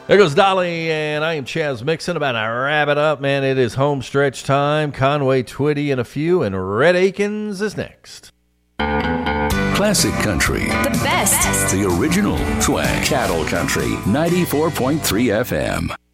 There goes Dolly, and I am Chaz Mixon. About to wrap it up, man. It is home stretch time. Conway Twitty and a few, and Red Akins is next. Classic country. The best. The original swag. Cattle country. 94.3 FM.